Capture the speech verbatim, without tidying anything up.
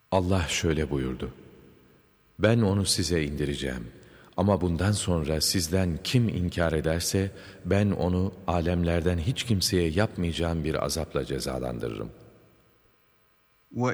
Allah şöyle buyurdu: Ben onu size indireceğim. Ama bundan sonra sizden kim inkar ederse ben onu alemlerden hiç kimseye yapmayacağım bir azapla cezalandırırım.